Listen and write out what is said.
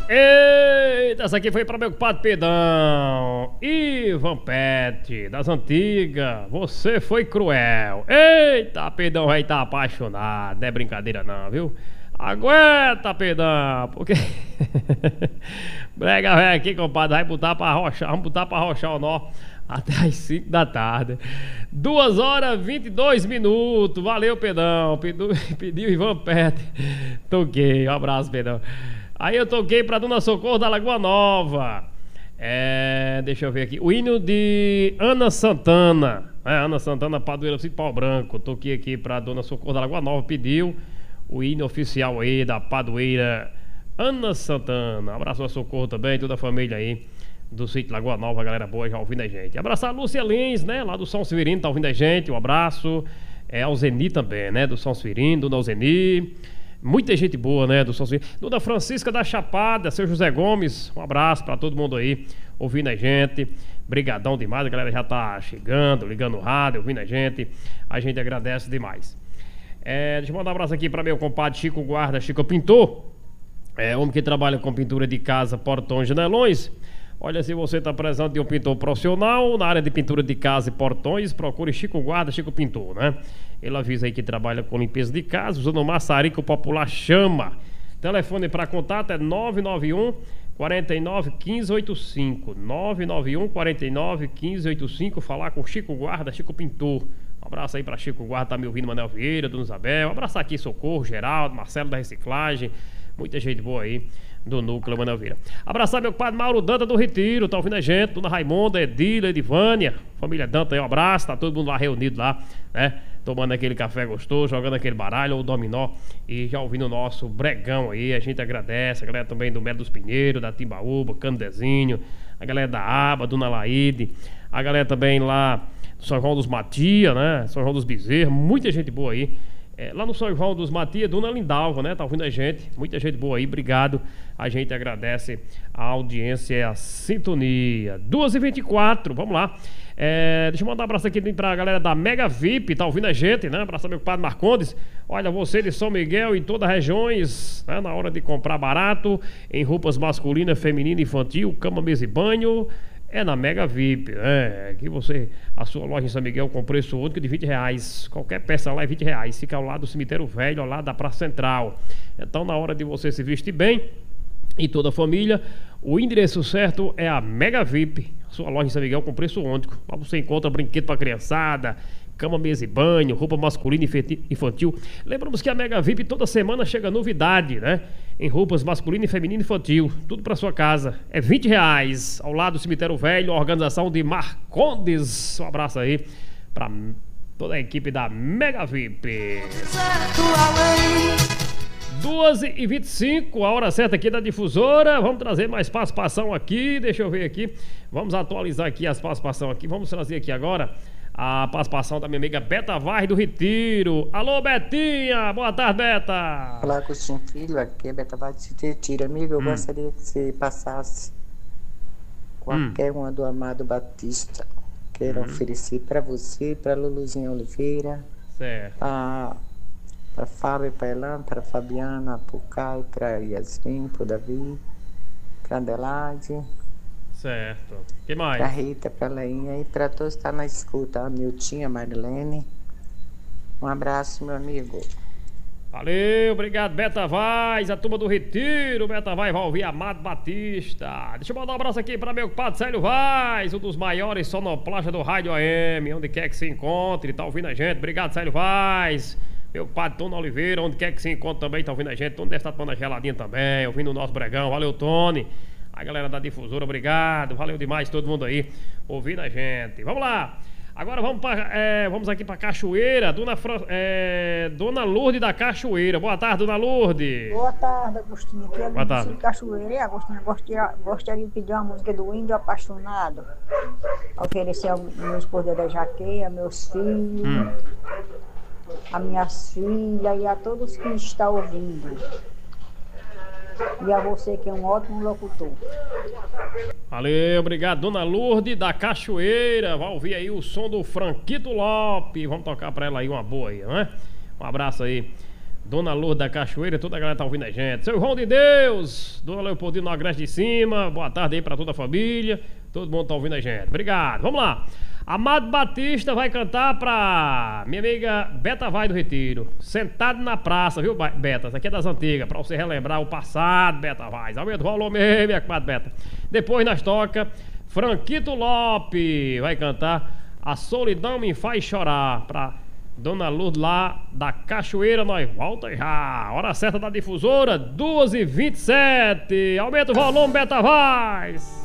Eita, essa aqui foi pra meu compadre Pedão. Ivan Pet, das antigas. Você foi cruel. Eita, Pedão vai estar apaixonado. Não é brincadeira não, viu? Aguenta, Pedão, porque... Brega, velho, aqui, compadre, vai botar pra arrochar. Vamos botar pra arrochar o nó até as 5 da tarde. 2 horas 22 minutos. Valeu, Pedão. Pediu Ivan Pet. Toquei. Um abraço, Pedão. Aí eu toquei pra Dona Socorro da Lagoa Nova. Deixa eu ver aqui. O hino de Ana Santana. Ana Santana, Padroeira de Pau Branco. Toquei aqui pra Dona Socorro da Lagoa Nova. Pediu o hino oficial aí da padroeira Ana Santana. Um abraço a Socorro também, toda a família aí do sítio Lagoa Nova, a galera boa já ouvindo a gente. Abraçar a Lúcia Lins, né, lá do São Severino, tá ouvindo a gente. Um abraço. Ao Zeni também, né, do São Severino, Dona Zeni. Muita gente boa, né, do São Severino. Dona Francisca da Chapada, seu José Gomes. Um abraço pra todo mundo aí ouvindo a gente. Brigadão demais, a galera já tá chegando, ligando o rádio, ouvindo a gente. A gente agradece demais. Deixa eu mandar um abraço aqui para meu compadre Chico Guarda, Chico Pintor. Homem que trabalha com pintura de casa, portões e janelões. Olha, se você está precisando de um pintor profissional na área de pintura de casa e portões, procure Chico Guarda, Chico Pintor, né? Ele avisa aí que trabalha com limpeza de casa, usando o maçarico popular Chama. Telefone para contato é 991 49 15 85. 991 49 15 85. Falar com Chico Guarda, Chico Pintor. Um abraço aí pra Chico Guarda, tá me ouvindo, Manel Vieira, Dona Isabel. Um abraço aqui, Socorro, Geraldo, Marcelo da Reciclagem. Muita gente boa aí do núcleo Manel Vieira. Abraçar meu padre Mauro Danta do Retiro, tá ouvindo a gente. Dona Raimonda, Edila, Edivânia. Família Danta aí, um abraço. Tá todo mundo lá reunido lá, né? Tomando aquele café gostoso, jogando aquele baralho ou dominó. E já ouvindo o nosso bregão aí. A gente agradece. A galera também do Melo dos Pinheiros, da Timbaúba, Candezinho. A galera da Aba, Dona Laide. A galera também lá São João dos Matias, né? São João dos Bezerros, muita gente boa aí. Lá no São João dos Matias, Dona Lindalva, né? Tá ouvindo a gente, muita gente boa aí, obrigado. A gente agradece a audiência e a sintonia. 2h24, vamos lá. Deixa eu mandar um abraço aqui pra galera da Mega VIP, tá ouvindo a gente, né? Abraço ao meu compadre Marcondes. Olha, você de São Miguel e todas as regiões, né? Na hora de comprar barato, em roupas masculinas, feminina, infantil, cama, mesa e banho. Na Mega VIP, que você, a sua loja em São Miguel com preço único de R$20. Qualquer peça lá é R$20. Fica ao lado do cemitério velho, ao lado da Praça Central. Então, na hora de você se vestir bem e toda a família, o endereço certo é a Mega VIP, sua loja em São Miguel com preço único. Lá você encontra brinquedo para criançada, cama, mesa e banho, roupa masculina e infantil. Lembramos que a Mega VIP toda semana chega novidade, né? Em roupas masculina e feminina e infantil. Tudo pra sua casa. É R$20. Ao lado do cemitério velho, a organização de Marcondes. Um abraço aí pra toda a equipe da Mega VIP. 2h25, a hora certa aqui da difusora. Vamos trazer mais participação aqui. Deixa eu ver aqui. Vamos atualizar aqui as participações aqui. Vamos trazer aqui agora a participação da minha amiga Beta Vaz do Retiro. Alô, Betinha! Boa tarde, Beta! Olá, Agostinho Filho, aqui é Beta Vaz do Retiro. Amigo, eu gostaria que você passasse qualquer uma do Amado Batista. Quero oferecer para você, para Luluzinha Oliveira, certo, para Fábio, para Elan, para Fabiana, para o Caio, para Yasmin, para o Davi, para Adelaide. Certo. Que mais? Pra Rita, pra Leinha e pra todos que estão na escuta. A Miltinha, a Marilene. Um abraço, meu amigo. Valeu, obrigado, Beta Vaz, a turma do Retiro. Beta Vaz vai ouvir Amado Batista. Deixa eu mandar um abraço aqui pra meu compadre Célio Vaz, um dos maiores sonoplastas do Rádio AM, onde quer que se encontre, tá ouvindo a gente. Obrigado, Célio Vaz. Meu compadre Tony Oliveira, onde quer que se encontre também, tá ouvindo a gente. Tony deve estar tomando a geladinha também, ouvindo o nosso bregão. Valeu, Tony. A galera da difusora, obrigado, valeu demais todo mundo aí ouvindo a gente. Vamos lá, agora vamos aqui pra Cachoeira, Dona Lourdes da Cachoeira. Boa tarde, Dona Lourdes. Boa tarde, Agostinho. Aqui é Boa tarde. de Cachoeira. Agostinho, gostaria de pedir uma música do Índio Apaixonado. Oferecer ao meu esposo da Jaqueia, meus filhos, a minhas filhas e a todos que estão ouvindo. E a você que é um ótimo locutor. Valeu, obrigado, Dona Lourdes da Cachoeira. Vai ouvir aí o som do Franquito Lopes. Vamos tocar pra ela aí uma boa aí, não é? Um abraço aí Dona Lourdes da Cachoeira, toda a galera tá ouvindo a gente. Seu João de Deus, Dona Leopoldina no Agreste de Cima, boa tarde aí pra toda a família. Todo mundo tá ouvindo a gente. Obrigado. Vamos lá. Amado Batista vai cantar pra minha amiga Beta Vai do Retiro. Sentado na praça, viu, Beta? Isso aqui é das antigas, pra você relembrar o passado, Beta Vai. Aumenta o volume aí, minha comadre Beta. Depois nós toca Franquito Lopes vai cantar A Solidão Me Faz Chorar pra Dona Lourdes lá da Cachoeira. Nós volta já. Hora certa da difusora, 2h27. Aumenta o volume, Beta Vai.